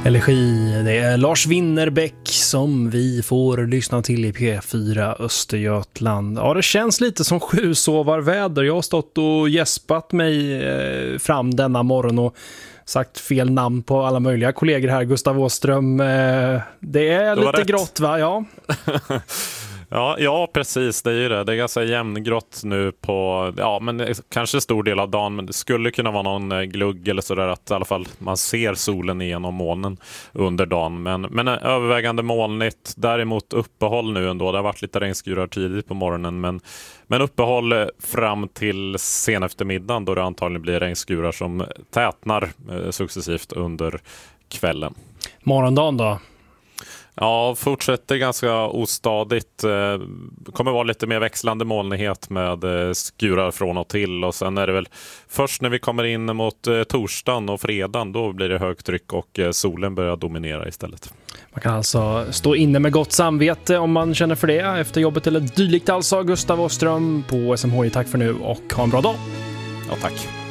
Elegi, det är Lars Winnerbäck som vi får lyssna till i P4 Östergötland. Ja, det känns lite som sjusovarväder. Jag har stått och gäspat mig fram denna morgon och sagt fel namn på alla möjliga kollegor här. Gustav Åström, det är lite rätt. Grått, va? Ja. Ja, precis. Det är ju det. Det är ganska jämngrått nu på, men kanske stor del av dagen, men det skulle kunna vara någon glugg eller sådär att i alla fall man ser solen igenom molnen under dagen. Men övervägande molnigt. Däremot uppehåll nu ändå. Det har varit lite regnskurar tidigt på morgonen, men uppehåll fram till sen eftermiddagen då det antagligen blir regnskurar som tätnar successivt under kvällen. Morgondagen då? Ja, fortsätter ganska ostadigt. Kommer vara lite mer växlande molnighet med skurar från och till. Och sen är det väl först när vi kommer in mot torsdagen och fredagen, då blir det högtryck och solen börjar dominera istället. Man kan alltså stå inne med gott samvete om man känner för det efter jobbet eller dylikt, alltså. Gustav Åström på SMHI, tack för nu och ha en bra dag. Ja, tack.